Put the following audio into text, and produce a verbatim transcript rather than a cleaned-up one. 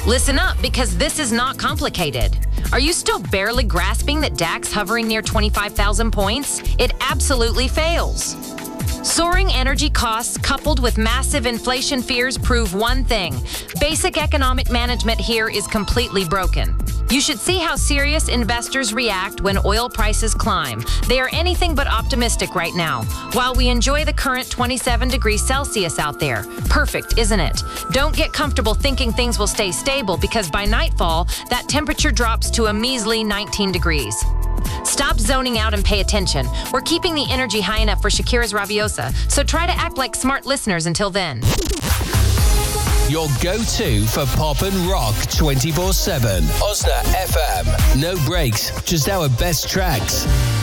Listen up, because this is not complicated. Are you still barely grasping that D A X hovering near twenty-five thousand points? It absolutely fails. Soaring energy costs coupled with massive inflation fears prove one thing. Basic economic management here is completely broken. You should see how serious investors react when oil prices climb. They are anything but optimistic right now. While we enjoy the current twenty-seven degrees Celsius out there. Perfect, isn't it? Don't get comfortable thinking things will stay stable, because by nightfall, that temperature drops to a measly nineteen degrees. Stop zoning out and pay attention. We're keeping the energy high enough for Shakira's Rabiosa, so try to act like smart listeners until then. Your go-to for pop and rock twenty-four seven. Osna F M. No breaks, just our best tracks.